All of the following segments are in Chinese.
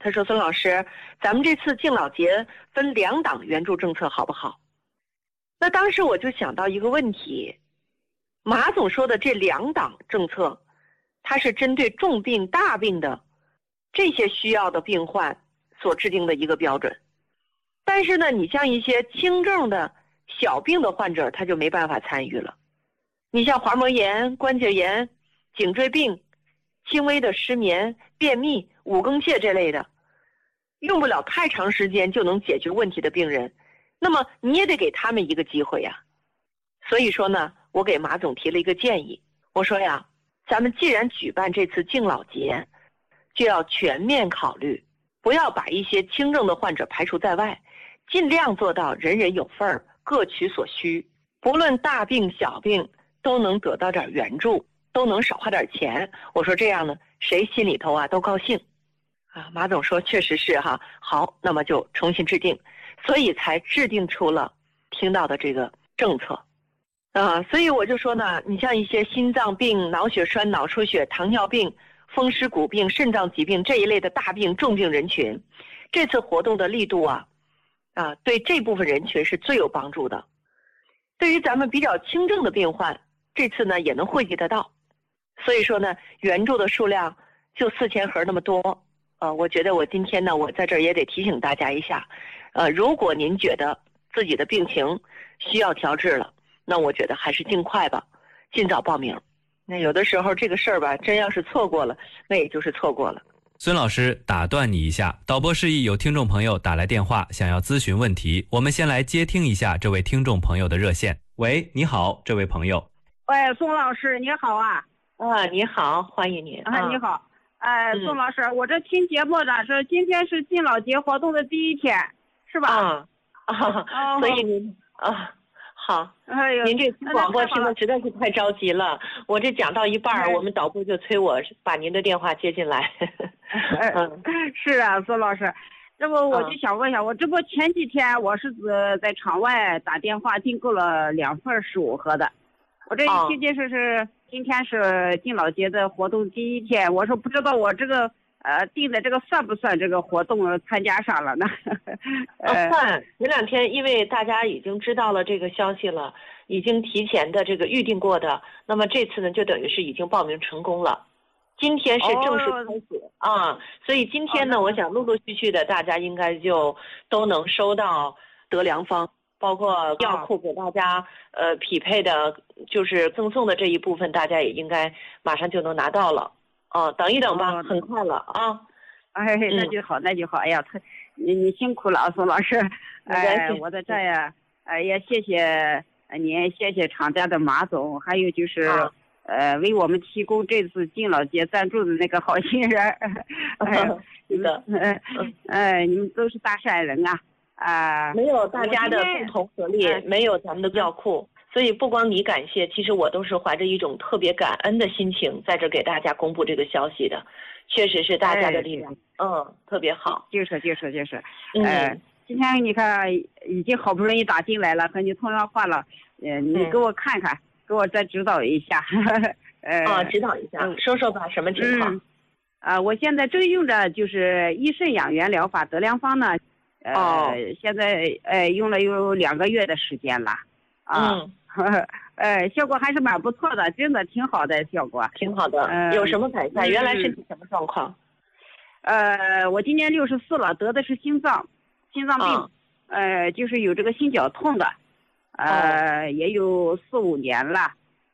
他说孙老师，咱们这次敬老节分2档援助政策好不好？那当时我就想到一个问题，马总说的这2档政策，它是针对重病大病的这些需要的病患所制定的一个标准。但是呢，你像一些轻症的小病的患者，他就没办法参与了。你像滑膜炎、关节炎、颈椎病、轻微的失眠、便秘、五更泻这类的，用不了太长时间就能解决问题的病人，那么你也得给他们一个机会呀。所以说呢，我给马总提了一个建议，我说呀，咱们既然举办这次敬老节，就要全面考虑，不要把一些轻症的患者排除在外，尽量做到人人有份儿，各取所需，不论大病小病都能得到点援助，都能少花点钱。我说这样呢，谁心里头啊都高兴啊。马总说确实是哈，好，那么就重新制定，所以才制定出了听到的这个政策啊。所以我就说呢，你像一些心脏病、脑血栓、脑出血、糖尿病、风湿骨病、肾脏疾病这一类的大病重病人群，这次活动的力度啊，对这部分人群是最有帮助的。对于咱们比较轻症的病患，这次呢也能惠及得到。所以说呢，援助的数量就4000盒那么多。我觉得我今天呢，我在这儿也得提醒大家一下，如果您觉得自己的病情需要调治了，那我觉得还是尽快吧，尽早报名。那有的时候这个事儿吧，真要是错过了，那也就是错过了。 孙老师，打断你一下，导播示意有听众朋友打来电话，想要咨询问题，我们先来接听一下这位听众朋友的热线。喂，你好，这位朋友。 喂，宋老师，你好啊。 你好，欢迎您。 你好。宋老师，我这听节目的是今天是敬老节活动的第1天，是吧？ 所以您好。您这广播听的实在是太着急了，我这讲到一半，我们导播就催我把您的电话接进来。 是啊，宋老师，这不我就想问一下，我这不前几天我是在场外打电话订购了2份15盒的，我这一听就是今天是敬老节的活动第1天，我说不知道我这个订的这个算不算这个活动参加上了呢？ 算。前2天因为大家已经知道了这个消息了，已经提前的这个预定过的，那么这次呢就等于是已经报名成功了。今天是正式开始所以今天呢，我想陆陆续续的大家应该就都能收到得良方，包括药库给大家匹配的，就是赠送的这一部分，大家也应该马上就能拿到了。等一等吧，很快了啊。 那就好，那就好。哎呀，你辛苦了啊，宋老师。我在这呀，也谢谢您，谢谢厂家的马总，还有就是为我们提供这次敬老节赞助的那个好心人。 是的。 你们都是大善人啊。 没有大家的共同合力，没有咱们的药库。所以不光你感谢，其实我都是怀着一种特别感恩的心情在这给大家公布这个消息的，确实是大家的力量，特别好。 就是。今天你看已经好不容易打进来了，和你通上话了，你给我看看，给我再指导一下。 指导一下，说说吧，什么情况？ 我现在正用着就是益肾养元疗法得良方呢，现在用了有2个月的时间了。效果还是蛮不错的，真的挺好的效果。 挺好的。有什么改善？原来身体什么状况？ 我今年64了，得的是心脏病，就是有这个心绞痛的，也有4、5年了。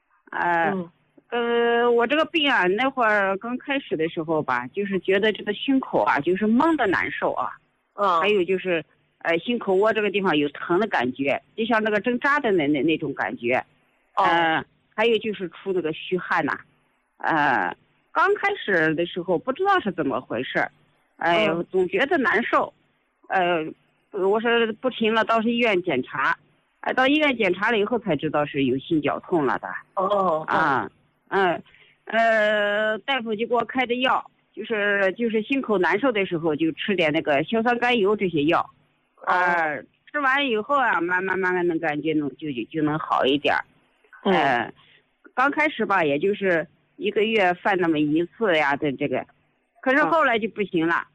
我这个病啊，那会儿刚开始的时候吧，就是觉得这个胸口啊，就是闷的难受啊。还有就是心口窝这个地方有疼的感觉，就像那个针扎的那种感觉。还有就是出那个虚汗呐。刚开始的时候不知道是怎么回事，总觉得难受。我说不行了，到医院检查，到医院检查了以后才知道是有心绞痛了的。大夫就给我开的药，就是心口难受的时候就吃点那个硝酸甘油这些药。吃完以后啊，慢慢能感觉就能好一点。刚开始吧，也就是1个月犯那么1次呀的这个，可是后来就不行了。